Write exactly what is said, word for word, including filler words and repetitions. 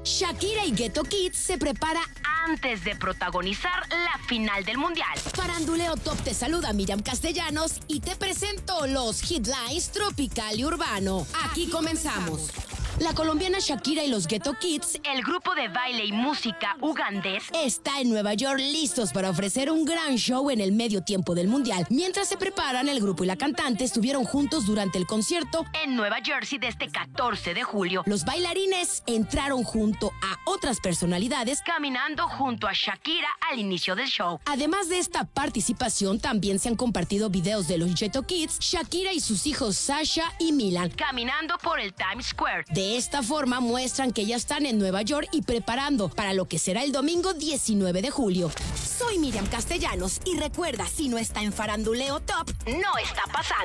Shakira y Ghetto Kids se prepara Antes de protagonizar la final del Mundial. Faranduleo Top te saluda Miriam Castellanos y te presento los headlines tropical y urbano. Aquí comenzamos. La colombiana Shakira y los Ghetto Kids, El grupo de baile y música ugandés, está en Nueva York listos para ofrecer un gran show en el medio tiempo del Mundial. Mientras se preparan, el grupo y la cantante estuvieron juntos durante el concierto en Nueva Jersey desde catorce de julio. Los bailarines entraron junto a otras personalidades, caminando junto a Shakira al inicio del show. Además de esta participación, también se han compartido videos de los Ghetto Kids, Shakira y sus hijos Sasha y Milan, caminando por el Times Square. De esta forma muestran que ya están en Nueva York y preparando para lo que será el domingo diecinueve de julio. Soy Miriam Castellanos y recuerda, si no está en Faranduleo Top, no está pasando.